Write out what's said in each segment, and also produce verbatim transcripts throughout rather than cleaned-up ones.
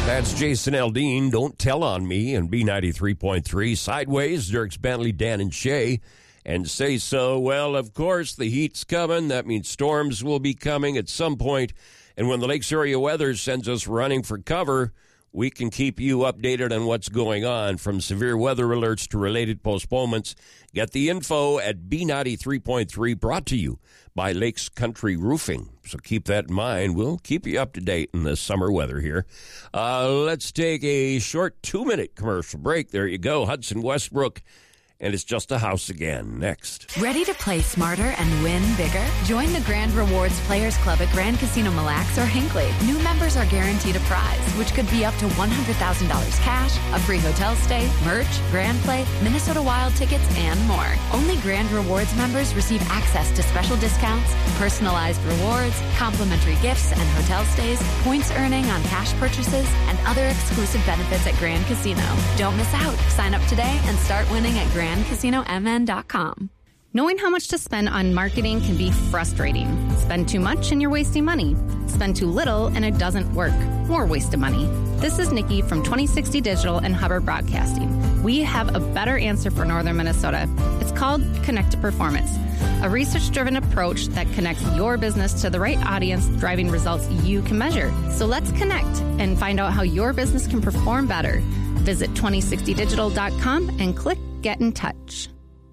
That's Jason Aldean, Don't Tell on Me, and B ninety-three point three. Sideways, Dirks Bentley, Dan and Shay. And Say So. Well, of course, the heat's coming. That means storms will be coming at some point. And when the Lakes Area Weather sends us running for cover, we can keep you updated on what's going on, from severe weather alerts to related postponements. Get the info at B ninety-three point three, brought to you by Lakes Country Roofing. So keep that in mind. We'll keep you up to date in the summer weather here. Uh, let's take a short two-minute commercial break. There you go, Hudson Westbrook. And it's just a house again. Next. Ready to play smarter and win bigger? Join the Grand Rewards Players Club at Grand Casino Mille Lacs or Hinckley. New members are guaranteed a prize, which could be up to one hundred thousand dollars cash, a free hotel stay, merch, Grand Play, Minnesota Wild tickets, and more. Only Grand Rewards members receive access to special discounts, personalized rewards, complimentary gifts and hotel stays, points earning on cash purchases, and other exclusive benefits at Grand Casino. Don't miss out. Sign up today and start winning at Grand Grand Casino M N dot com. Knowing how much to spend on marketing can be frustrating. Spend too much and you're wasting money. Spend too little and it doesn't work. More waste of money. This is Nikki from twenty sixty Digital and Hubbard Broadcasting. We have a better answer for Northern Minnesota. It's called Connect to Performance, a research-driven approach that connects your business to the right audience, driving results you can measure. So let's connect and find out how your business can perform better. Visit twenty sixty digital dot com and click Get in Touch.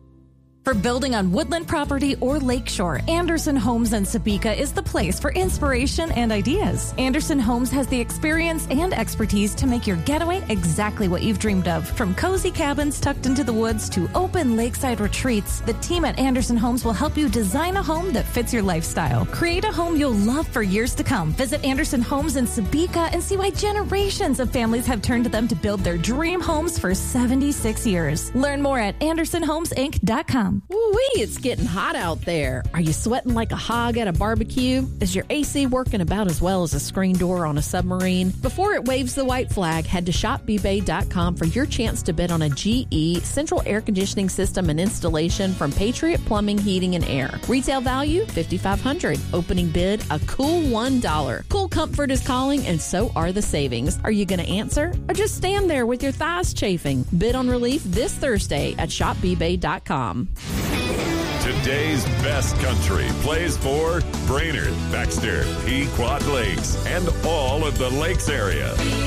For building on woodland property or lakeshore, Anderson Homes in Sabika is the place for inspiration and ideas. Anderson Homes has the experience and expertise to make your getaway exactly what you've dreamed of. From cozy cabins tucked into the woods to open lakeside retreats, the team at Anderson Homes will help you design a home that fits your lifestyle. Create a home you'll love for years to come. Visit Anderson Homes in Sabika and see why generations of families have turned to them to build their dream homes for seventy-six years. Learn more at anderson homes inc dot com. Woo-wee, it's getting hot out there. Are you sweating like a hog at a barbecue? Is your A C working about as well as a screen door on a submarine? Before it waves the white flag, head to shop b bay dot com for your chance to bid on a G E central air conditioning system and installation from Patriot Plumbing, Heating, and Air. Retail value, five thousand five hundred dollars. Opening bid, a cool one dollar. Cool comfort is calling, and so are the savings. Are you going to answer, or just stand there with your thighs chafing? Bid on relief this Thursday at shop b bay dot com. Today's best country plays for Brainerd, Baxter, Pequot Lakes, and all of the Lakes area.